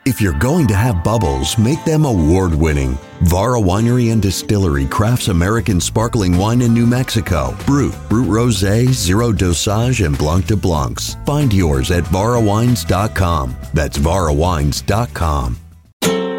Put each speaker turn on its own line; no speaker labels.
If you're going to have bubbles, make them award-winning. Vara Winery and Distillery crafts American sparkling wine in New Mexico. Brut Rosé, Zero Dosage, and Blanc de Blancs. Find yours at varawines.com. That's varawines.com.